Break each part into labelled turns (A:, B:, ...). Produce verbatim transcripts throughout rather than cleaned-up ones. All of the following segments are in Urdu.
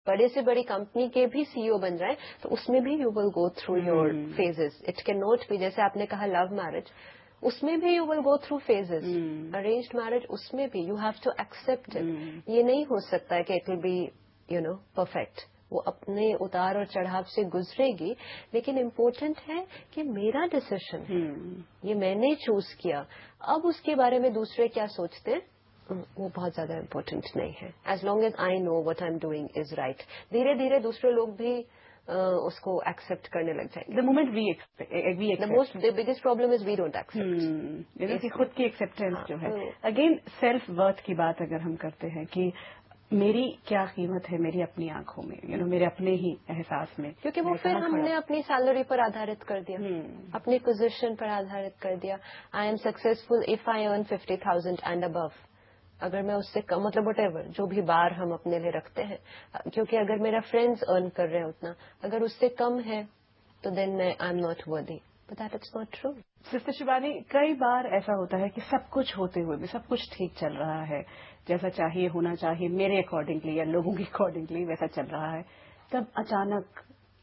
A: بڑے سے بڑی کمپنی کے بھی سی ای او بن جائیں تو اس میں بھی you will go through your phases. It can not be جیسے آپ نے کہا لو میرج, اس میں بھی you will go through phases. Arranged marriage اس میں بھی you have to accept it. یہ نہیں ہو سکتا ہے کہ it will be you no perfect. وہ اپنے اتار اور چڑھاؤ سے گزرے گی, لیکن امپورٹنٹ ہے کہ میرا ڈسیشن ہے, یہ میں نے چوز کیا. اب اس کے بارے میں دوسرے کیا سوچتے ہیں وہ بہت زیادہ امپورٹنٹ نہیں ہے. As long as I know what I am doing is right. دھیرے دھیرے دوسرے لوگ بھی اس کو ایکسپٹ کرنے لگ جائیں گے.
B: The moment we
A: the most biggest problem is we don't accept.
B: خود کی ایکسپٹینس جو ہے. اگین سیلف ورتھ کی بات اگر ہم کرتے ہیں کہ میری کیا قیمت ہے میری اپنی آنکھوں میں, یو نو میرے اپنے ہی احساس میں,
A: کیونکہ وہ پھر ہم نے اپنی سیلری پر آدھارت کر دیا, اپنی پوزیشن پر آدھارت کر دیا. I am successful if I earn fifty thousand and above. اگر میں اس سے کم, مطلب وٹ ایور جو بھی بار ہم اپنے لیے رکھتے ہیں, کیونکہ اگر میرا فرینڈز ارن کر رہے ہیں اتنا, اگر اس سے کم ہے تو دین میں I am not ورتھی. But that is not true.
B: Sister Shivani, کئی بار ایسا ہوتا ہے کہ سب کچھ ہوتے ہوئے بھی سب کچھ ٹھیک چل رہا ہے, جیسا چاہیے ہونا چاہیے میرے اکارڈنگلی یا لوگوں کے اکارڈنگلی ویسا چل رہا ہے, تب اچانک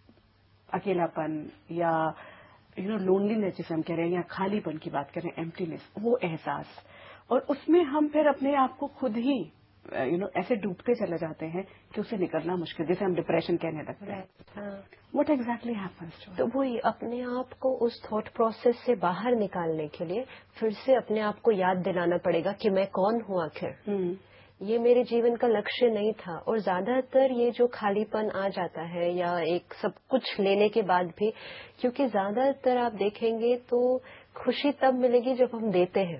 B: اکیلا پن یا یو نو لونلینس جسے ہم کہہ رہے ہیں, یا خالی پن کی بات کریں, ایمٹینس, وہ احساس, اور اس میں ہم پھر اپنے آپ کو خود ہی یو نو ایسے ڈوبتے چلے جاتے ہیں کہ اسے نکلنا مشکل, جیسے ہم ڈپریشن کہنے لگتے ہیں. واٹ ایگزیکٹلی ہیپنس ٹو,
A: تو وہی اپنے آپ کو اس تھاٹ پروسیس سے باہر نکالنے کے لیے پھر سے اپنے آپ کو یاد دلانا پڑے گا کہ میں کون ہوں آخر. یہ میرے جیون کا لکشیہ نہیں تھا. اور زیادہ تر یہ جو خالی پن آ جاتا ہے یا ایک سب کچھ لینے کے بعد بھی, کیونکہ زیادہ تر آپ دیکھیں گے تو خوشی تب ملے گی جب ہم دیتے ہیں.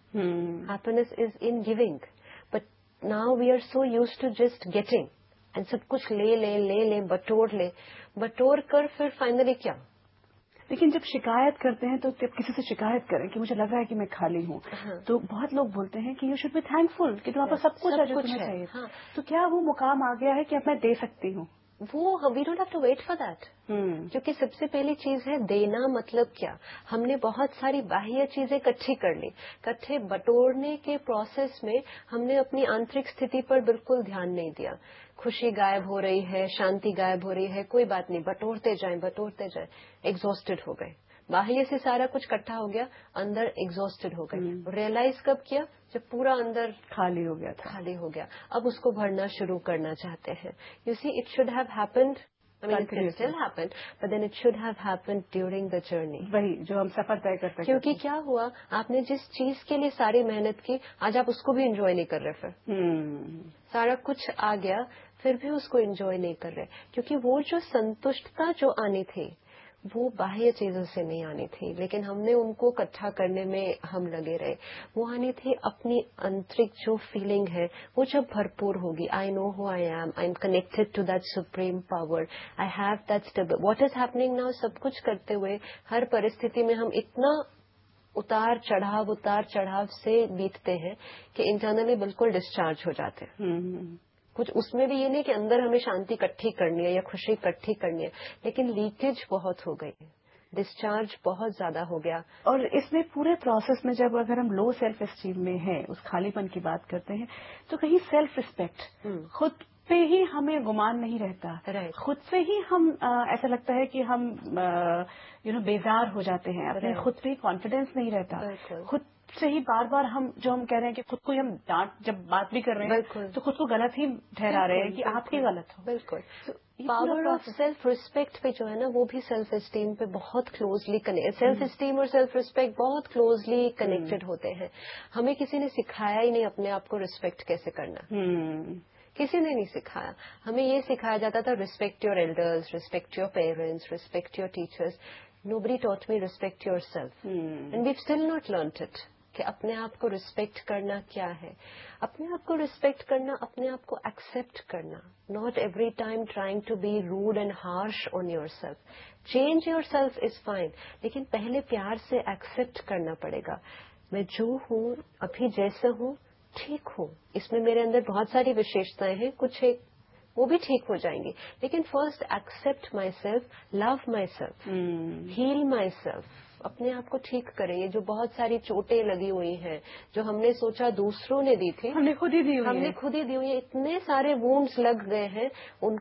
A: Happiness is in giving, but now we are so use to just getting, and سب کچھ لے لیں لے لیں بٹور لیں, بٹور کر پھر فائنلی کیا.
B: لیکن جب شکایت کرتے ہیں تو جب کسی سے شکایت کریں کہ مجھے لگ رہا ہے کہ میں خالی ہوں, تو بہت لوگ بولتے ہیں کہ یو شوڈ بی تھینک فل کہ تمہارے پاس سب کچھ ہے جو تمہیں چاہیے. تو کیا وہ مقام آ گیا ہے کہ اب میں دے سکتی ہوں؟
A: وہ we don't have to wait for that. کیونکہ سب سے پہلی چیز ہے دینا. مطلب کیا, ہم نے بہت ساری باہر چیزیں اکٹھی کر لی. کٹھے بٹورنے کے پروسیس میں ہم نے اپنی آنترک استھتی پر بالکل دھیان نہیں دیا. خوشی غائب ہو رہی ہے, شانتی غائب ہو رہی ہے, کوئی بات نہیں, بٹورتے جائیں بٹورتے جائیں. ایگزاسٹڈ ہو گئے. باہر سے سارا کچھ اکٹھا ہو گیا, اندر ایگزاسٹڈ ہو گئے. ریئلائز کب کیا, جب پورا اندر
B: خالی ہو گیا تھا.
A: خالی ہو گیا. اب اس کو بھرنا شروع کرنا چاہتے ہیں. You see it should have happened, I mean, it can still happen, but then it should have happened during the journey.
B: وہی جو ہم سفر طے کرتے ہیں.
A: کیونکہ کیا ہوا, آپ نے جس چیز کے لیے ساری محنت کی, آج آپ اس کو بھی انجوائے نہیں کر رہے. پھر سارا کچھ آ گیا, پھر بھی اس کو انجوائے نہیں کر رہے, کیونکہ وہ جو سنتشٹتا جو آنی تھی وہ باہر چیزوں سے نہیں آنی تھی, لیکن ہم نے ان کو اکٹھا کرنے میں ہم لگے رہے. وہ آنی تھی اپنی آنترک جو فیلنگ ہے وہ جب بھرپور ہوگی. آئی نو ہو I am, I am connected to that supreme power, I have that stable. What is happening now, سب کچھ کرتے ہوئے ہر پرستھتی میں ہم اتنا اتار چڑھاؤ اتار چڑھاؤ سے بیتتے ہیں کہ انٹرنلی بالکل ڈسچارج ہو جاتے ہیں. کچھ اس میں بھی یہ نہیں کہ اندر ہمیں شانتی اکٹھی کرنی ہے یا خوشی اکٹھی کرنی ہے, لیکن لیکیج بہت ہو گئی, ڈسچارج بہت زیادہ ہو گیا.
B: اور اس میں پورے پروسیس میں جب اگر ہم لو سیلف اسٹیم میں ہیں, اس خالی پن کی بات کرتے ہیں, تو کہیں سیلف ریسپیکٹ, خود پہ ہی ہمیں گمان نہیں رہتا. خود سے ہی ہم ایسا لگتا ہے کہ ہم یو نو بیزار ہو جاتے ہیں, اپنے خود پہ کانفیڈینس نہیں رہتا. خود سے ہی بار بار ہم جو ہم کہہ رہے ہیں کہ خود کو ہم ڈانٹ جب بات بھی کر رہے ہیں تو خود کو غلط ہی ٹھہرا رہے ہیں کہ آپ کے غلط ہو.
A: بالکل. پاور آف سیلف ریسپیکٹ پہ جو ہے نا, وہ بھی سیلف اسٹیم پہ بہت کلوزلی کنیکٹ. سیلف اسٹیم اور سیلف ریسپیکٹ بہت کلوزلی کنیکٹڈ ہوتے ہیں. ہمیں کسی نے سکھایا ہی نہیں اپنے آپ کو ریسپیکٹ کیسے کرنا. کسی نے نہیں سکھایا. ہمیں یہ سکھایا جاتا تھا respect your elders, respect your parents, respect your teachers. Nobody ٹاٹ me respect your self, and view still not learned it کہ اپنے آپ کو ریسپیکٹ کرنا کیا ہے. اپنے آپ کو ریسپیکٹ کرنا, اپنے آپ کو ایکسپٹ کرنا. Not every time trying to be road and harsh on your self. Change your self is fine, لیکن پہلے پیار سے ایکسپٹ کرنا پڑے گا. میں جو ہوں ابھی جیسا ہوں ٹھیک ہوں. اس میں میرے اندر بہت ساری وشیشتائیں ہیں, کچھ ایک وہ بھی ٹھیک ہو جائیں گی, لیکن first accept my self, love my self, heel my self. اپنے آپ کو ٹھیک کریں. یہ جو بہت ساری چوٹیں لگی ہوئی ہیں جو ہم نے سوچا دوسروں نے دی تھی,
B: ہم نے خود ہی دی ہوئی
A: ہم نے خود ہی دی ہوئی ہیں. اتنے سارے وونڈز لگ گئے ہیں, ان